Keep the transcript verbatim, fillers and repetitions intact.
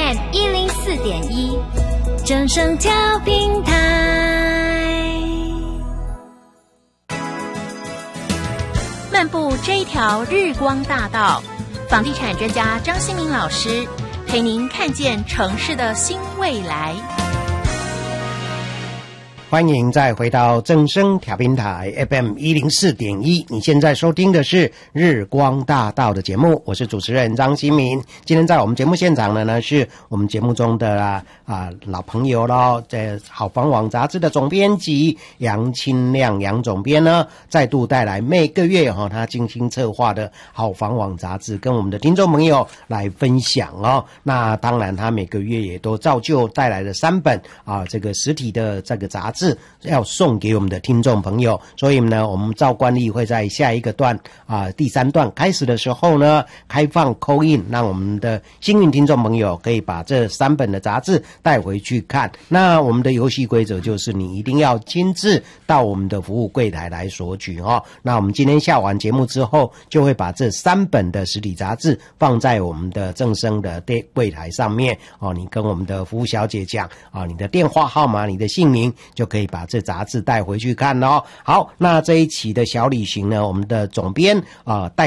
M 一零四点一，正声调频台。漫步这一条日光大道，房地产专家张新民老师陪您看见城市的新未来。 欢迎再回到正声调频台 F M 一零四点一，你现在收听的是日光大道的节目，我是主持人张新民。今天在我们节目现场的呢，是我们节目中的啊、呃、老朋友咯，这好房网杂志的总编辑杨清亮杨总编呢，再度带来每个月哈、哦、他精心策划的好房网杂志，跟我们的听众朋友来分享哦。那当然，他每个月也都照旧带来了三本啊这个实体的这个杂志。要送给我们的听众朋友，所以呢，我们照惯例会在下一个段啊、呃，第三段开始的时候呢，开放 call in， 让我们的幸运听众朋友可以把这三本的杂志带回去看。那我们的游戏规则就是，你一定要亲自到我们的服务柜台来索取哦。那我们今天下完节目之后，就会把这三本的实体杂志放在我们的正声的柜台上面哦。你跟我们的服务小姐讲啊，你的电话号码、你的姓名，就可以把这杂志带回去看咯。好，那这一期的小旅行呢，我们的总编啊、呃、带